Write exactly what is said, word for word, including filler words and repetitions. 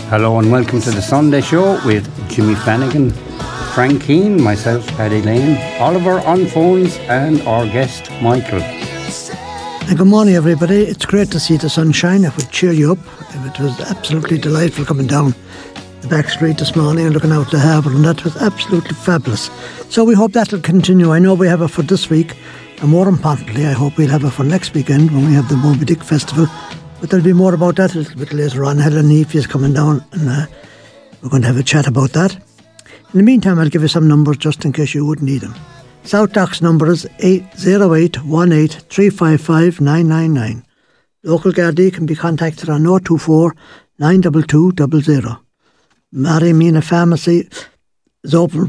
Hello and welcome to the Sunday Show with Jimmy Flanagan, Frank Keane, myself, Paddy Lane, Oliver on phones and our guest Michael. And good morning everybody. It's great to see the sunshine. It would cheer you up. It was absolutely delightful coming down the back street this morning and looking out the harbour, and that was absolutely fabulous. So we hope that will continue. I know we have it for this week, and more importantly I hope we'll have it for next weekend when we have the Moby Dick Festival. But there'll be more about that a little bit later on. Helen Neefy is coming down and uh, we're going to have a chat about that. In the meantime, I'll give you some numbers just in case you would need them. South Docks number is eight oh eight, one eight, three five five, nine nine nine. Local Gardaí can be contacted on oh two four, nine two two, zero zero. Mary Mina Pharmacy is open